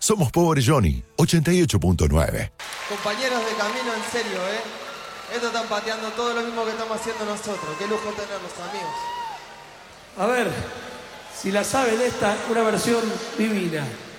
Somos Pobre Johnny, 88.9. Compañeros de camino, en serio, Esto están pateando todo lo mismo que estamos haciendo nosotros. Qué lujo tenerlos, amigos. A ver, si la saben esta, una versión divina.